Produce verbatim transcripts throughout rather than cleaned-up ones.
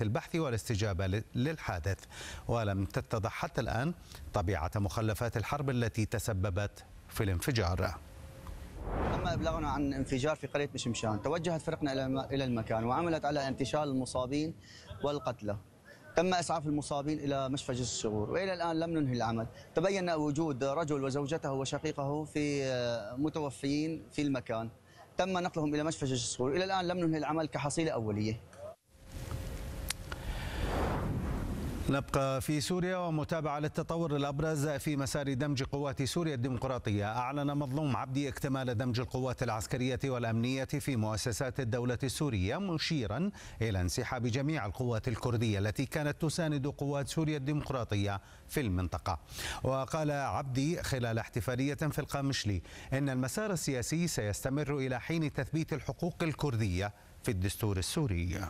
البحث والاستجابة للحادث، ولم تتضح حتى الآن طبيعة مخلفات الحرب التي تسببت في الانفجار. تم إبلاغنا عن انفجار في قرية مشمشان، توجهت فرقنا إلى المكان وعملت على انتشال المصابين والقتلى. تم إسعاف المصابين إلى مشفى جسر الشغور، وإلى الآن لم ننهي العمل. تبين وجود رجل وزوجته وشقيقه في متوفيين في المكان، تم نقلهم إلى مشفى جسر الشغور. إلى الآن لم ننهي العمل كحصيلة أولية. نبقى في سوريا ومتابعة للتطور الأبرز في مسار دمج قوات سوريا الديمقراطية. أعلن مظلوم عبدي اكتمال دمج القوات العسكرية والأمنية في مؤسسات الدولة السورية، مشيرا إلى انسحاب جميع القوات الكردية التي كانت تساند قوات سوريا الديمقراطية في المنطقة. وقال عبدي خلال احتفالية في القامشلي إن المسار السياسي سيستمر إلى حين تثبيت الحقوق الكردية في الدستور السوري.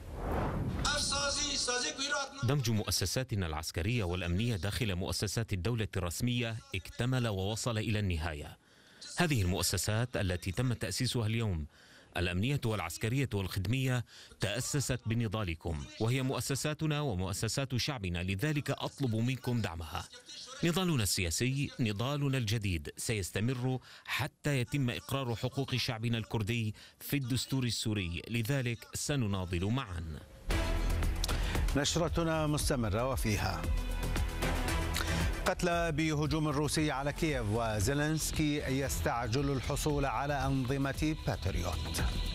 دمج مؤسساتنا العسكرية والأمنية داخل مؤسسات الدولة الرسمية اكتمل ووصل إلى النهاية. هذه المؤسسات التي تم تأسيسها اليوم، الأمنية والعسكرية والخدمية، تأسست بنضالكم، وهي مؤسساتنا ومؤسسات شعبنا، لذلك أطلب منكم دعمها. نضالنا السياسي، نضالنا الجديد، سيستمر حتى يتم إقرار حقوق شعبنا الكردي في الدستور السوري، لذلك سنناضل معا. نشرتنا مستمرة وفيها قتلى بهجوم روسي على كييف، وزيلينسكي يستعجل الحصول على أنظمة باتريوت.